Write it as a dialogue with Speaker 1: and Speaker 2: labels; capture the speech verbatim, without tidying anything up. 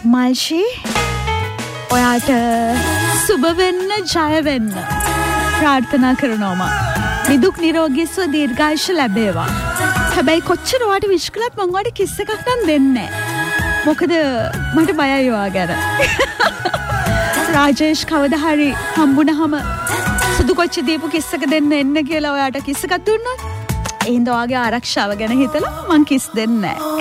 Speaker 1: මල්ෂී ඔයාට සුබ වෙන්න ජය වෙන්න ප්‍රාර්ථනා කරනවා. නිදුක් නිරෝගී සුව දීර්ඝායුෂ ලැබේවා. හැබැයි කොච්චර ඔයාට විශ් කළත් මම ඔයාට කිස් එකක් නම් දෙන්නේ නැහැ. මොකද මට බයයි ඔයා ගැන. රාජේෂ් කවදා හරි හම්බුනහම සුදු කොච්චි දීපු කිස් එක දෙන්න එන්න කියලා ඔයාට කිස් එකක් දුන්නොත් එහෙනම් ඔයාගේ ආරක්ෂාව ගැන හිතලා මං කිස් දෙන්නේ නැහැ.